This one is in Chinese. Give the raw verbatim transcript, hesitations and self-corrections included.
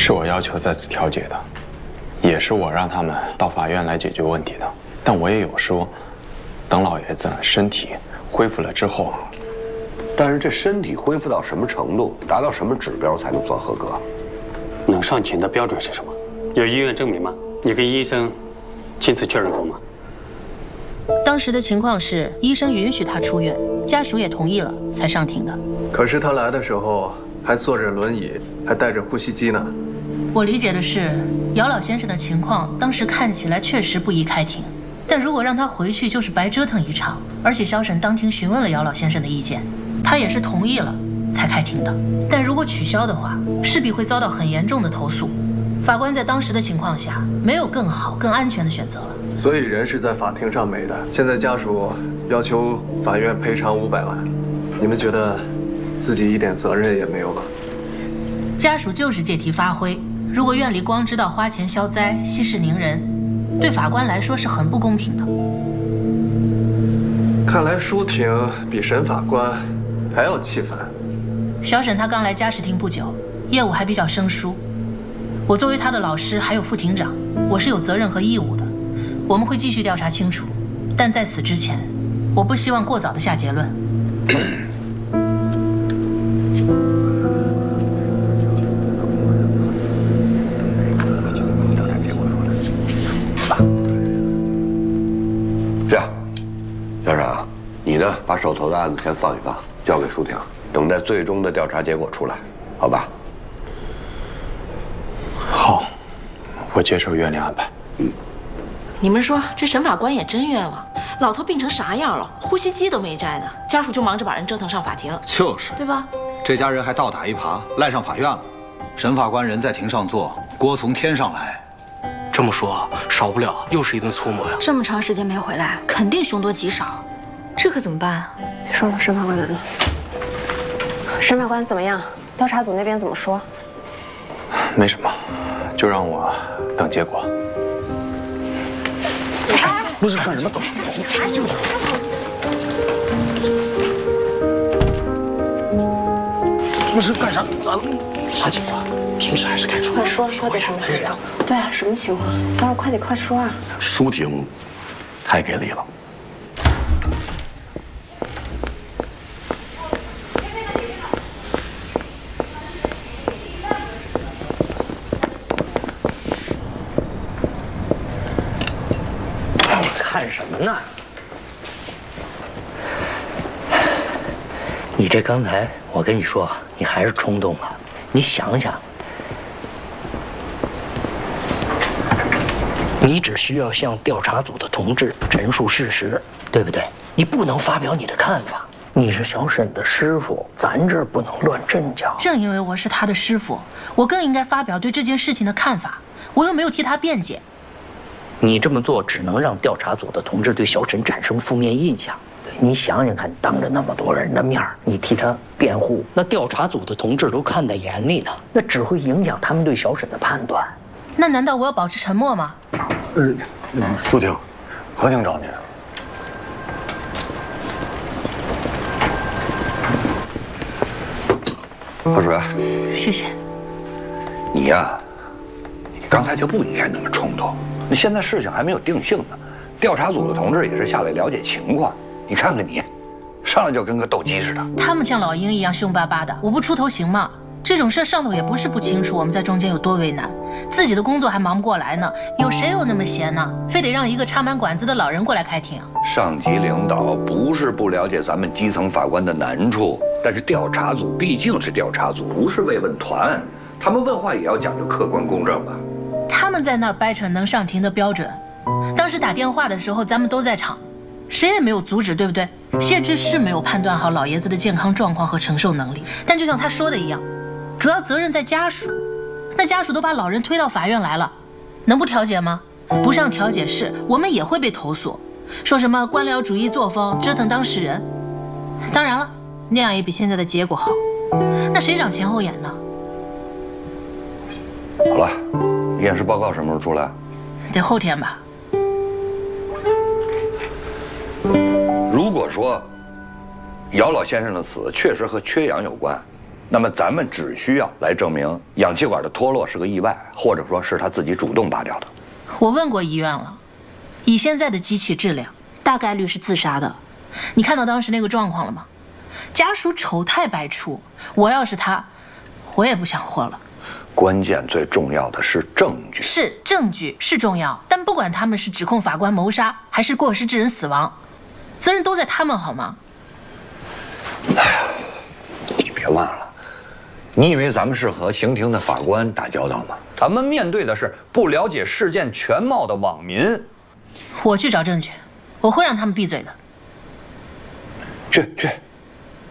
是我要求再次调解的，也是我让他们到法院来解决问题的。但我也有说，等老爷子身体恢复了之后。 但是这身体恢复到什么程度，达到什么指标才能算合格？ 能上勤的标准是什么？有医院证明吗？你跟医生亲自确认过吗？ 当时的情况是，医生允许他出院，家属也同意了，才上庭的。 可是他来的时候还坐着轮椅，还带着呼吸机呢。 我理解的是，姚老先生的情况当时看起来确实不宜开庭，但如果让他回去，就是白折腾一场。而且小沈当庭询问了姚老先生的意见，他也是同意了才开庭的。但如果取消的话，势必会遭到很严重的投诉。法官在当时的情况下，没有更好、更安全的选择了。 所以人是在法庭上没的。现在家属要求法院赔偿五百万，你们觉得自己一点责任也没有吗？ 家属就是借题发挥。如果院里光知道花钱消灾、息事宁人，对法官来说是很不公平的。 看来舒婷比沈法官还要气愤。 小沈他刚来家事庭不久，业务还比较生疏。我作为他的老师，还有副庭长，我是有责任和义务的。我们会继续调查清楚，但在此之前，我不希望过早的下结论。 这样，校长，你呢，把手头的案子先放一放，交给舒婷，等待最终的调查结果出来，好吧？ 好，我接受院里安排。嗯。 你们说这沈法官也真冤枉，老头病成啥样了，呼吸机都没摘呢，家属就忙着把人折腾上法庭， 就是， 对吧？ 这家人还倒打一耙，赖上法院了。沈法官人在庭上坐，锅从天上来。 这么说，少不了又是一顿粗磨呀。 这么长时间没回来，肯定凶多吉少，这可怎么办啊？ 说说沈法官来了。沈法官怎么样？调查组那边怎么说？ 没什么，就让我等结果。 不是干什么？走，就是。不是干啥？咋了？啥情况？庭审还是开除？ 快说，到底什么事啊？对啊，什么情况？待会儿快点快说啊！ 舒婷太给力了。 看什么呢？你这刚才，我跟你说，你还是冲动了。你想想，你只需要向调查组的同志陈述事实，对不对？你不能发表你的看法。你是小沈的师傅，咱这儿不能乱阵脚。 正因为我是他的师傅，我更应该发表对这件事情的看法。我又没有替他辩解。 你这么做只能让调查组的同志对小沈产生负面印象。你想想看，当着那么多人的面，你替他辩护，那调查组的同志都看在眼里呢，那只会影响他们对小沈的判断。 那难道我要保持沉默吗？ 呃，舒婷，何庭找您。 何主任， 谢谢。 你呀，你刚才就不应该那么冲动。那现在事情还没有定性呢，调查组的同志也是下来了解情况。你看看你，上来就跟个斗鸡似的。 他们像老鹰一样凶巴巴的，我不出头行吗？这种事上头也不是不清楚，我们在中间有多为难，自己的工作还忙不过来呢，有谁有那么闲呢？非得让一个插满管子的老人过来开庭？ 上级领导不是不了解咱们基层法官的难处，但是调查组毕竟是调查组，不是慰问团，他们问话也要讲究客观公正吧。 他们在那儿掰扯能上庭的标准，当时打电话的时候咱们都在场，谁也没有阻止，对不对？谢志是没有判断好老爷子的健康状况和承受能力，但就像他说的一样，主要责任在家属。那家属都把老人推到法院来了，能不调解吗？不上调解室，我们也会被投诉，说什么官僚主义作风，折腾当事人。当然了，那样也比现在的结果好。那谁长前后眼呢？ 好了，验尸报告什么时候出来？ 得后天吧。 如果说姚老先生的死确实和缺氧有关， 那么咱们只需要来证明氧气管的脱落是个意外，或者说是他自己主动拔掉的。 我问过医院了，以现在的机器质量，大概率是自杀的。你看到当时那个状况了吗？家属丑态百出，我要是他，我也不想活了。 关键最重要的是证据。 是证据是重要，但不管他们是指控法官谋杀，还是过失致人死亡，责任都在他们，好吗？ 哎呀，你别忘了。你以为咱们是和刑庭的法官打交道吗？咱们面对的是不了解事件全貌的网民。 我去找证据，我会让他们闭嘴的。 去去。